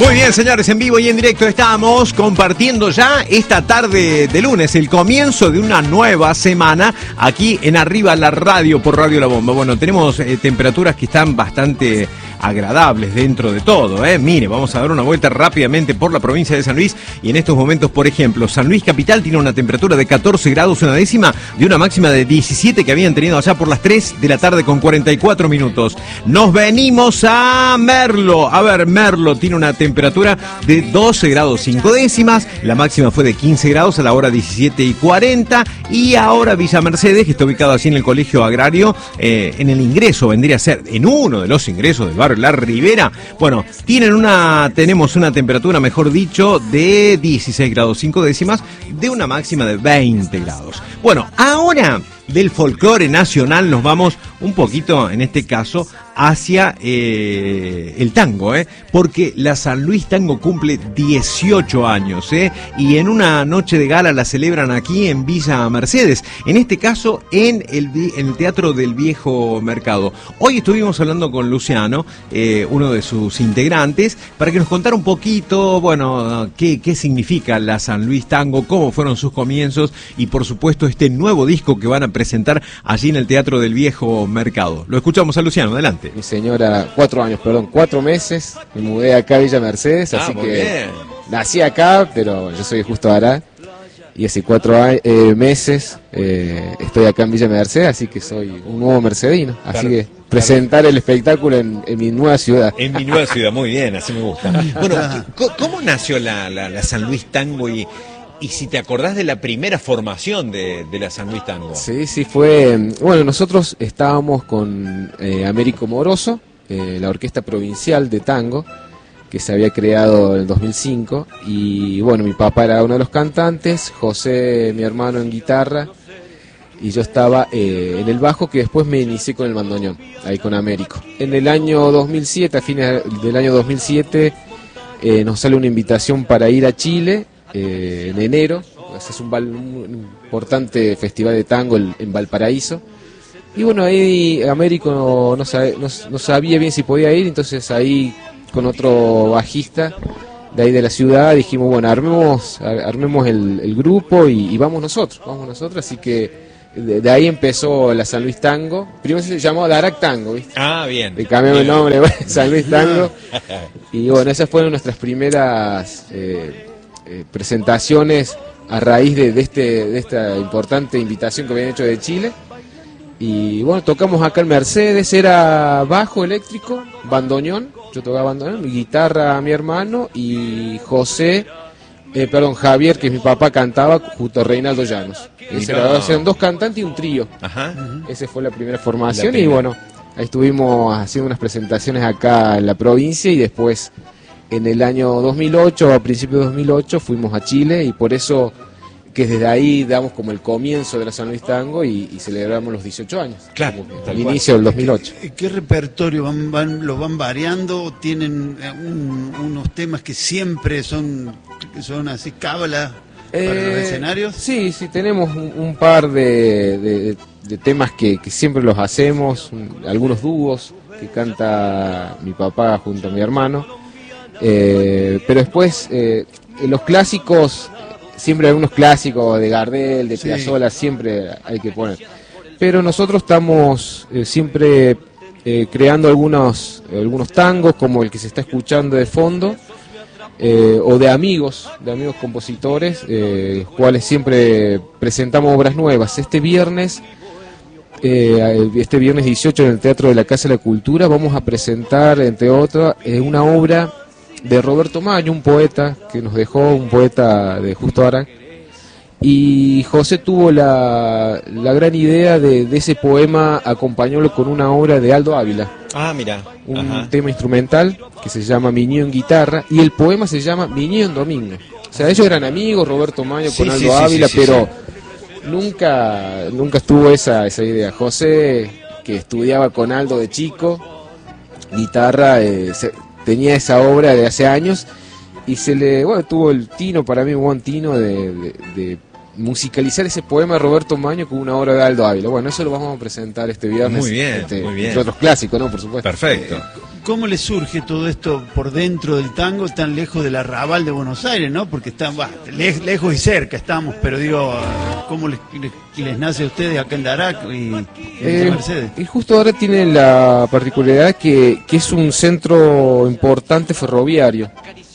Muy bien, señores, en vivo y en directo estamos compartiendo ya esta tarde de lunes, el comienzo de una nueva semana aquí en Arriba la Radio por Radio La Bomba. Bueno, tenemos temperaturas que están bastante agradables dentro de todo, Mire, vamos a dar una vuelta rápidamente por la provincia de San Luis y en estos momentos, por ejemplo, San Luis Capital tiene una temperatura de 14 grados, una décima de una máxima de 17 que habían tenido allá por las 3 de la tarde con 44 minutos. Nos venimos a Merlo. A ver, Merlo tiene una temperatura de 12 grados 5 décimas, la máxima fue de 15 grados a la hora 17:40 y ahora Villa Mercedes, que está ubicado así en el Colegio Agrario, en el ingreso, vendría a ser en uno de los ingresos del barrio La Ribera, bueno, tenemos una temperatura, mejor dicho, de 16 grados 5 décimas, de una máxima de 20 grados. Bueno, ahora del folclore nacional nos vamos un poquito, en este caso, hacia el tango, porque la San Luis Tango cumple 18 años, y en una noche de gala la celebran aquí en Villa Mercedes, en este caso en el Teatro del Viejo Mercado. Hoy estuvimos hablando con Luciano, uno de sus integrantes, para que nos contara un poquito, bueno, qué significa la San Luis Tango, cómo fueron sus comienzos y por supuesto este nuevo disco que van a presentar allí en el Teatro del Viejo Mercado. Lo escuchamos a Luciano, adelante. Mi señora, 4 meses, me mudé acá a Villa Mercedes, así que bien. Nací acá, pero yo soy justo Ará, y hace 4 meses estoy acá en Villa Mercedes, así que soy un nuevo mercedino, claro, así que presentar el espectáculo en mi nueva ciudad. En mi nueva ciudad, muy bien, así me gusta. Bueno, ¿cómo nació la San Luis Tango y si te acordás de la primera formación de la San Luis Tango? Sí, fue... Bueno, nosotros estábamos con Américo Moroso, la Orquesta Provincial de Tango, que se había creado en el 2005, y bueno, mi papá era uno de los cantantes, José, mi hermano, en guitarra, y yo estaba en el bajo, que después me inicié con el bandoneón, ahí con Américo. En el año 2007, a fines del año 2007, nos sale una invitación para ir a Chile, en enero, es un importante festival de tango en Valparaíso, y bueno, ahí Américo no sabía bien si podía ir, entonces ahí con otro bajista de ahí de la ciudad dijimos, bueno, armemos el grupo y vamos nosotros, así que de ahí empezó la San Luis Tango. Primero se llamó Darac Tango, ¿viste? Ah, bien. Le cambiamos el nombre, San Luis Tango, y bueno, esas fueron nuestras primeras presentaciones a raíz de esta importante invitación que habían hecho de Chile. Y bueno, tocamos acá en Mercedes, era bajo eléctrico, bandoneón, yo tocaba bandoneón, mi guitarra mi hermano y Javier, que es mi papá, cantaba junto a Reinaldo Llanos. Eran 2 cantantes y un trío. Ajá. Esa fue la primera formación y bueno, ahí estuvimos haciendo unas presentaciones acá en la provincia y después en el año 2008, a principios de 2008, fuimos a Chile y por eso que desde ahí damos como el comienzo de la San Luis Tango y celebramos los 18 años. Claro. Al inicio del 2008. ¿Qué repertorio los van variando? ¿Tienen unos temas que siempre son así cábala para los escenarios? Sí, tenemos un par de temas que siempre los hacemos, algunos dúos que canta mi papá junto a mi hermano. Pero después los clásicos, siempre hay algunos clásicos de Gardel, de Piazzolla, siempre hay que poner. Pero nosotros estamos siempre creando algunos tangos, como el que se está escuchando de fondo, o de amigos compositores, cuales siempre presentamos obras nuevas. Este viernes 18 en el Teatro de la Casa de la Cultura vamos a presentar, entre otras, una obra de Roberto Maño, un poeta que nos dejó, un poeta de Justo Ará, y José tuvo la gran idea de ese poema acompañarlo con una obra de Aldo Ávila. Ah, mira. Un tema instrumental que se llama Mi Niño en guitarra, y el poema se llama Mi Niño en domingo. O sea, ellos eran amigos, Roberto Maño con Aldo Ávila, pero nunca estuvo esa idea. José, que estudiaba con Aldo de chico, guitarra, tenía esa obra de hace años y tuvo el tino, para mí un buen tino de musicalizar ese poema de Roberto Maño con una obra de Aldo Ávila. Bueno, eso lo vamos a presentar este viernes. Muy bien, muy bien. Entre otros clásicos, ¿no? Por supuesto. Perfecto. ¿Cómo le surge todo esto por dentro del tango tan lejos del arrabal de Buenos Aires, no? Porque están lejos y cerca estamos, pero digo, ¿cómo les nace a ustedes acá en Darac y en Mercedes? Y justo ahora tiene la particularidad que es un centro importante ferroviario.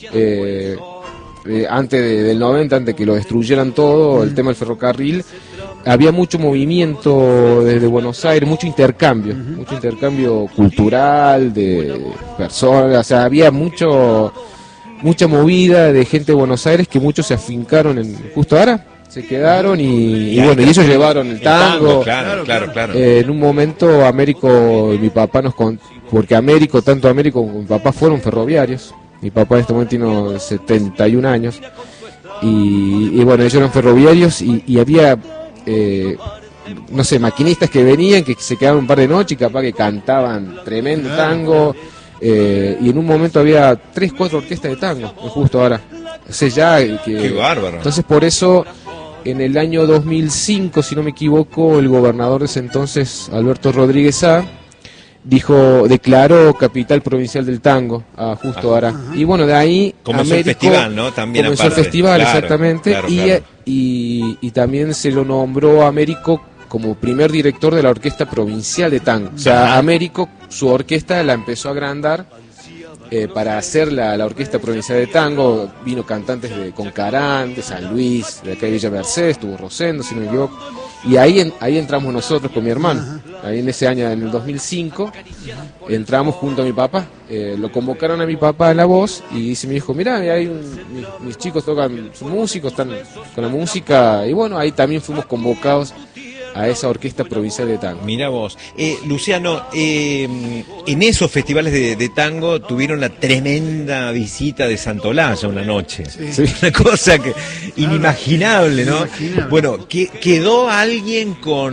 Antes del 90, antes que lo destruyeran todo, el tema del ferrocarril, había mucho movimiento desde Buenos Aires, mucho intercambio cultural, de personas, o sea, había mucha movida de gente de Buenos Aires que muchos se afincaron justo ahora, se quedaron y bueno, y ellos llevaron el tango. Claro. En un momento Américo y mi papá porque tanto Américo como mi papá fueron ferroviarios. Mi papá en este momento tiene 71 años y bueno, ellos eran ferroviarios y había, no sé, maquinistas que venían, que se quedaban un par de noches y capaz que cantaban tremendo tango, y en un momento había 3, 4 orquestas de tango, justo ahora. Qué bárbaro. Entonces por eso, en el año 2005, si no me equivoco, el gobernador de ese entonces, Alberto Rodríguez Sá, declaró capital provincial del tango justo ahora. Y bueno, de ahí comenzó el festival, ¿no? También comenzó el festival, exactamente. Y también se lo nombró a Américo como primer director de la Orquesta Provincial de Tango. O sea, Américo, su orquesta la empezó a agrandar para hacer la Orquesta Provincial de Tango. Vino cantantes de Concarán, de San Luis, de acá de Villa Mercedes, estuvo Rosendo, si no me equivoco. Y ahí entramos nosotros con mi hermano. Ahí en ese año, en el 2005, entramos junto a mi papá. Lo convocaron a mi papá a La Voz y dice mi hijo, mirá, mis chicos tocan, son músicos, están con la música. Y bueno, ahí también fuimos convocados a esa Orquesta Provincial de Tango. Mira vos, Luciano, en esos festivales de tango tuvieron la tremenda visita de Santolaya una noche. Sí. Una cosa que inimaginable, ¿no? Inimaginable. Bueno, ¿quedó alguien con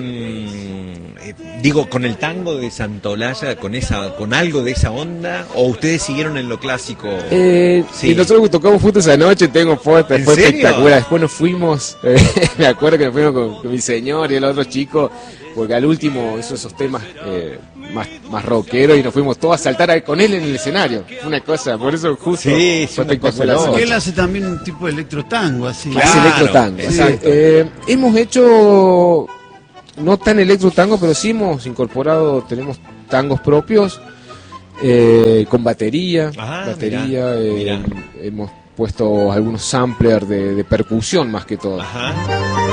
el tango de Santolaya, con algo de esa onda? ¿O ustedes siguieron en lo clásico? Sí. Y nosotros tocamos juntos esa noche, tengo fotos, fue espectacular. Después nos fuimos, me acuerdo que nos fuimos con mi señor y el otro chico, porque al último hizo esos temas más rockeros y nos fuimos todos a saltar con él en el escenario. Una cosa, por eso justo fue espectacular. Porque él hace también un tipo de electrotango, así. Claro. Hace electrotango. Exacto. Hemos hecho, no tan electrotango, pero sí hemos incorporado, tenemos tangos propios, con batería, mirá. hemos puesto algunos samplers de percusión más que todo. Ajá.